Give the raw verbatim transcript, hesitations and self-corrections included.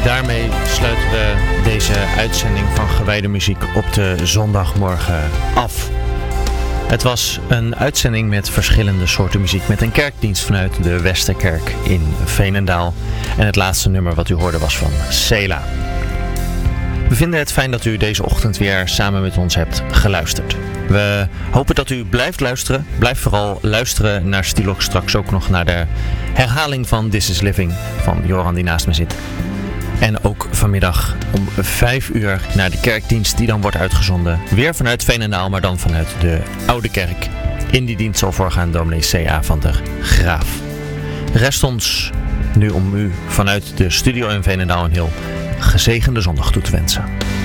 daarmee sluiten we deze uitzending van Gewijde Muziek op de zondagmorgen af. Het was een uitzending met verschillende soorten muziek met een kerkdienst vanuit de Westerkerk in Veenendaal. En het laatste nummer wat u hoorde was van Sela. We vinden het fijn dat u deze ochtend weer samen met ons hebt geluisterd. We hopen dat u blijft luisteren. Blijf vooral luisteren naar Stilok, straks ook nog naar de herhaling van This is Living van Joran die naast me zit. En ook vanmiddag om vijf uur naar de kerkdienst die dan wordt uitgezonden. Weer vanuit Veenendaal, maar dan vanuit de Oude Kerk. In die dienst zal voorgaan dominee C A van der Graaf. Rest ons nu om u vanuit de studio in Veenendaal een heel gezegende zondag toe te wensen.